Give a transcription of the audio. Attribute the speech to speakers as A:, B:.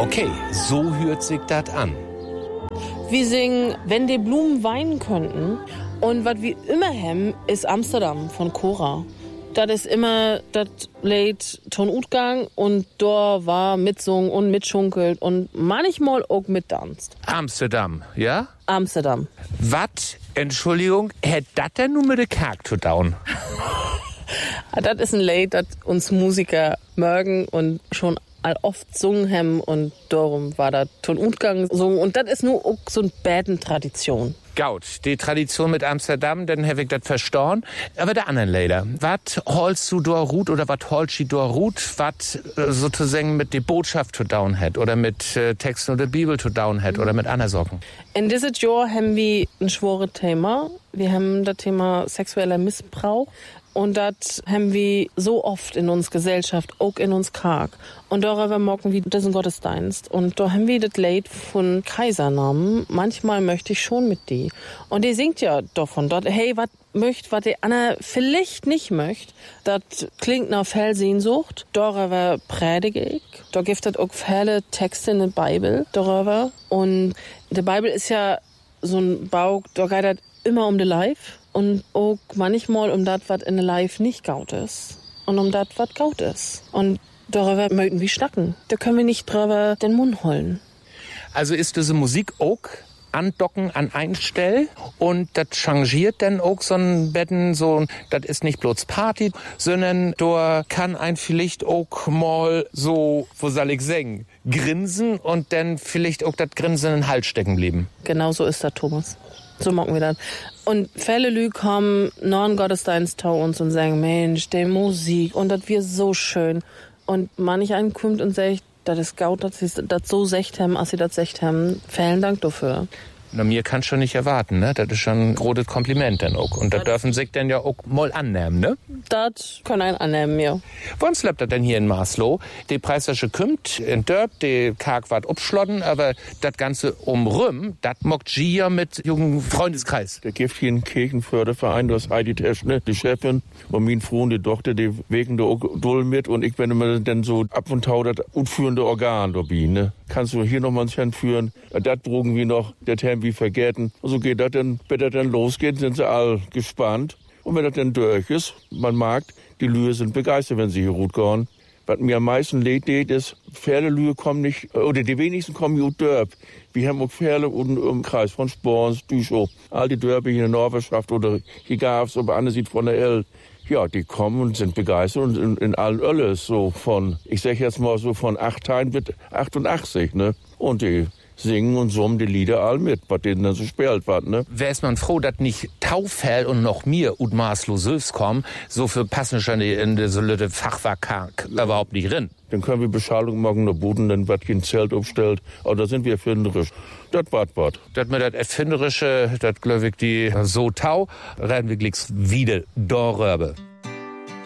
A: Okay, so hört sich das an.
B: Wir singen Wenn die Blumen weinen könnten. Und was wir immer haben, ist Amsterdam von Cora. Das ist immer das Lied Ton Utgang und da war mitsungen und mitschunkelt und manchmal auch mitdanzt.
A: Amsterdam, ja?
B: Amsterdam.
A: Was, Entschuldigung, hätt das denn nun mit der Kark zu down?
B: Das ist ein Lied, das uns Musiker mögen und schon oft sungen haben und darum war das Ton Utgang sungen. Und das ist nur auch so eine Bäden-Tradition.
A: Gaut, die Tradition mit Amsterdam, dann hab ich das verstorben. Aber der anderen Lieder, was holst du da Ruth oder was holst du da Ruth, was sozusagen mit der Botschaft zu down hat oder mit Texten oder Bibel zu down hat oder mit anderen Sorgen?
B: In diesem Jahr haben wir ein schweres Thema. Wir haben das Thema sexueller Missbrauch. Und das haben wir so oft in uns Gesellschaft, auch in uns Karg. Und darüber morgen wir diesen Gottesdienst. Und da haben wir das Lied von Kaisernamen. Manchmal möchte ich schon mit die. Und die singt ja davon dort, hey, was möcht, was die Anna vielleicht nicht möcht. Das klingt nach Fellsehnsucht. Darüber predige ich. Da gibt es auch viele Texte in der Bibel darüber. Und die Bibel ist ja so ein Bauch, da geht das immer um die Life. Und auch manchmal um das, was in der Life nicht gaut ist. Und um das, was gaut ist. Und darüber möchten wir schnacken. Da können wir nicht drüber den Mund holen.
A: Also ist diese Musik auch andocken an ein Stell und das changiert dann auch so ein Betten, so, das ist nicht bloß Party, sondern da kann ein vielleicht auch mal so, wo soll ich sagen, grinsen und dann vielleicht auch das Grinsen in den Hals stecken bleiben.
B: Genau so ist das, Thomas. So machen wir das. Und viele Leute kommen nach dem Gottesdienst zu uns und sagen, Mensch, die Musik und das wird so schön. Und manch einen kommt und sagt, das ist gaut, dass sie das so secht haben, als sie das secht haben. Vielen Dank dafür.
A: Na, mir kannst schon nicht erwarten, ne? Das ist schon ein großes Kompliment dann auch. Und das dürfen sich dann ja auch mal annehmen, ne?
B: Das können einen annehmen, ja.
A: Wann lebt das denn hier in Maslow? Die Preisische kümmt in Dörp, die Karg ward abschlotten, aber das Ganze umrüm, das mockt Gia mit jungen Freundeskreis.
C: Der gibt hier einen Kirchenförderverein, das Heidi Teschne, die Chefin, und mein Freund, die Tochter, die wegen der Dull mit, und ich bin immer dann so ab und tau das utführende Organ dabei, ne? Kannst du hier noch mal ein führen, das brugen wir noch, der Term wie vergessen. Und so geht das dann, wenn das dann losgeht, sind sie all gespannt. Und wenn das dann durch ist, man mag, die Lühe sind begeistert, wenn sie hier gut gehen. Was mir am meisten leid ist, Pferdelühe kommen nicht, oder die wenigsten kommen gut Dörp. Wir haben auch Pferde im Kreis von Sporns, Düschow, all die Dörper hier in der Norwerschaft oder hier gab's, aber andere sieht von der L. Ja, die kommen und sind begeistert und in allen Ölles so von, ich sag jetzt mal so von 8 Teilen bis 88, ne? Und die singen und summen die Lieder all mit, was denen dann so spielt wird, ne?
A: Wär ist man froh, dass nicht Taufell und noch mir und Maslow Sülfs kommen, so für passen schon in die so Lütte Fachwerk überhaupt nicht drin.
C: Dann können wir Beschallung machen, der Buden, dann wird ein Zelt aufstellt, aber da sind wir erfinderisch. Das was.
A: Das mit das Erfinderische, das glaube ich, die so tau, reden wir gleich wieder darüber.